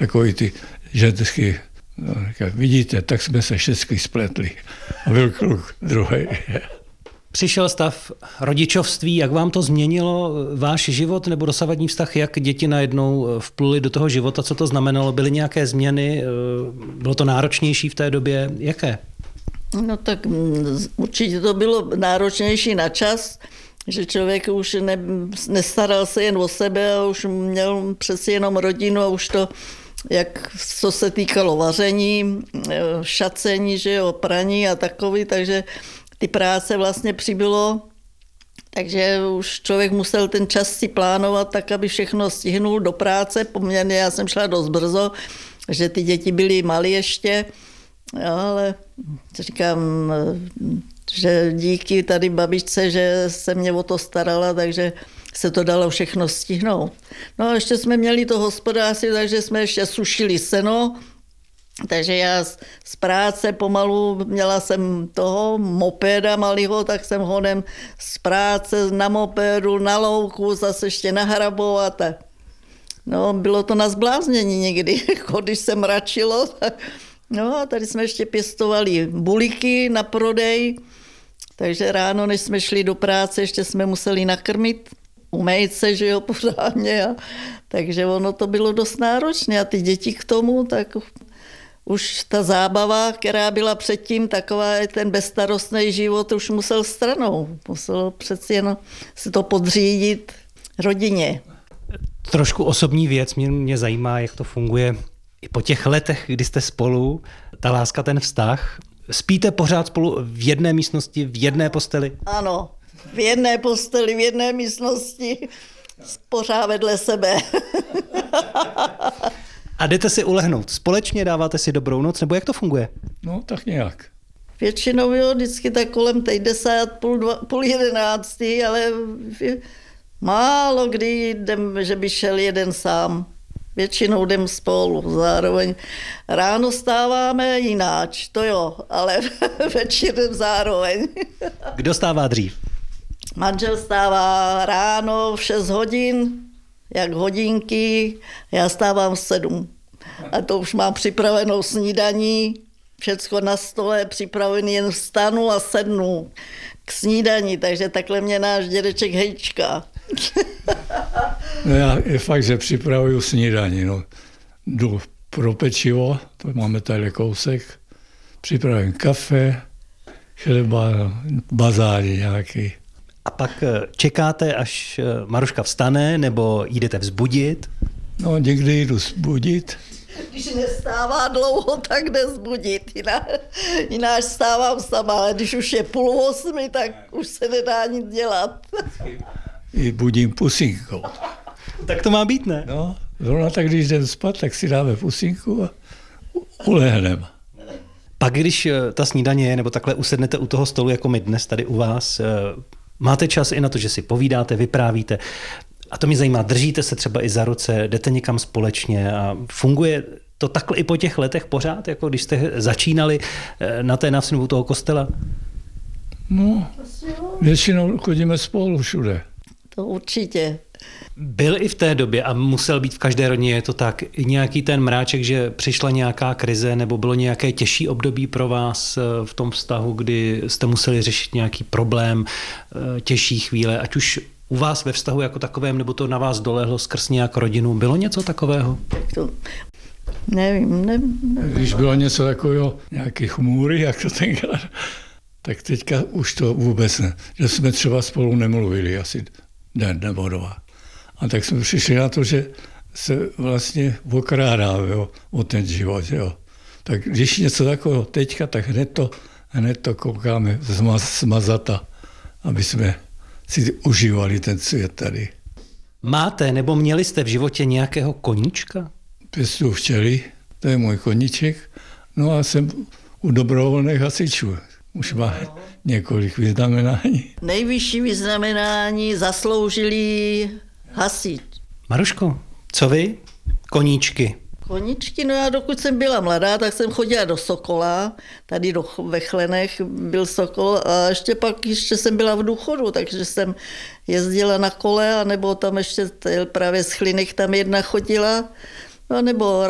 takový ty ženský, no, vidíte, tak jsme se všechny spletli. A byl kluk druhý. Přišel stav rodičovství, jak vám to změnilo váš život nebo dosavadní vztah, jak děti najednou vpluly do toho života, co to znamenalo, byly nějaké změny, bylo to náročnější v té době, jaké? No tak určitě to bylo náročnější na čas, že člověk už nestaral se jen o sebe a už měl přeci jenom rodinu a už to, jak co se týkalo vaření, šacení, že jo, praní a takový, takže ty práce vlastně přibylo, takže už člověk musel ten čas si plánovat tak, aby všechno stihnul do práce. Poměrně já jsem šla dost brzo, že ty děti byly malé ještě, ale říkám, že díky tady babičce, že se mě o to starala, takže se to dalo všechno stihnout. No a ještě jsme měli to hospodářství, takže jsme ještě sušili seno, takže já z práce pomalu, měla jsem toho mopéda malýho, tak jsem hodem z práce na mopédu, na louku, zase ještě nahrabovat. No, bylo to na zbláznění někdy, když se mračilo. No a tady jsme ještě pěstovali buliky na prodej, takže ráno, než jsme šli do práce, ještě jsme museli nakrmit, umýt se, že jo, pořádně. Takže ono to bylo dost náročné a ty děti k tomu, tak už ta zábava, která byla předtím, taková ten bezstarostný život už musel stranou. Musel přeci jen si to podřídit rodině. Trošku osobní věc, mě zajímá, jak to funguje i po těch letech, kdy jste spolu, ta láska, ten vztah. Spíte pořád spolu v jedné místnosti, v jedné posteli? Ano, v jedné posteli, v jedné místnosti, pořád vedle sebe. A jdete si ulehnout společně, dáváte si dobrou noc, nebo jak to funguje? No, tak nějak. Většinou jo, vždycky tak kolem 10, půl 11, ale málo kdy jdem, že by šel jeden sám. Většinou jdem spolu zároveň. Ráno stáváme jináč, to jo, ale večer jdem zároveň. Kdo stává dřív? Manžel stává ráno v 6 hodin, jak hodinky, já stávám v 7. A to už mám připravenou snídaní, všecko na stole, připravený, jen vstanu a sednu k snídani, takže takhle mě náš dědeček hejčká. No já je fakt, že připravuju snídaní. No. Jdu pro pečivo, to máme tady kousek, připravím kafe, chleba, bazáry nějaký. A pak čekáte, až Maruška vstane, nebo jdete vzbudit? No, někdy jdu vzbudit. Když nestává dlouho, tak jde vzbudit. Jináč stávám sama, ale když už je 7:30, tak už se nedá nic dělat. I budím pusinkou. Tak to má být, ne? No, zrovna tak, když jdem spát, tak si dáme pusinku a ulehneme. Pak, když ta snídaně je, nebo takhle usednete u toho stolu, jako my dnes tady u vás, máte čas i na to, že si povídáte, vyprávíte. A to mě zajímá, držíte se třeba i za ruce, jdete někam společně a funguje to takhle i po těch letech pořád, jako když jste začínali na té návštěvě toho kostela? No, většinou chodíme spolu všude. To určitě. Byl i v té době, a musel být v každé rodině, je to tak, nějaký ten mráček, že přišla nějaká krize, nebo bylo nějaké těžší období pro vás v tom vztahu, kdy jste museli řešit nějaký problém, těžší chvíle, ať už u vás ve vztahu jako takovém, nebo to na vás dolehlo skrz nějak rodinu, bylo něco takového? Tak to nevím. Když bylo něco takového, nějaké chmůry, jak to tenkrát, tak teďka už to vůbec ne. Že jsme třeba spolu nemluvili asi den nebo dva. A tak jsme přišli na to, že se vlastně okrádáme o ten život. Jo. Tak když něco takového teďka, tak hned to koukáme smazata, aby jsme si užívali ten svět tady. Máte nebo měli jste v životě nějakého koníčka? Pěstuju včely, to je můj koníček. No a jsem u dobrovolných hasičů. Už má několik vyznamenání. Nejvyšší vyznamenání zasloužilý hasič. Maruško, co vy? Koníčky. Koníčky, no já dokud jsem byla mladá, tak jsem chodila do Sokola, tady ve Chlenech byl Sokol a ještě jsem byla v důchodu, takže jsem jezdila na kole, anebo tam ještě právě z Chlinek tam jedna chodila, no nebo